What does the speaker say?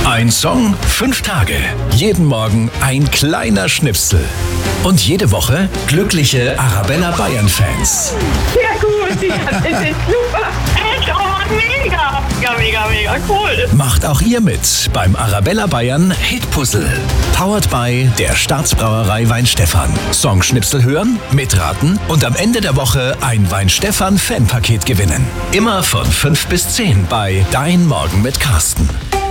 Ein Song, 5 Tage. Jeden Morgen ein kleiner Schnipsel. Und jede Woche glückliche Arabella Bayern-Fans. Ja gut, ja, das ist super. Echt, oh mega. Mega cool. Macht auch ihr mit beim Arabella Bayern Hitpuzzle. Powered by der Staatsbrauerei Weinstefan. Songschnipsel hören, mitraten und am Ende der Woche ein Weinstefan Fanpaket gewinnen. Immer von 5 bis 10 bei Dein Morgen mit Carsten.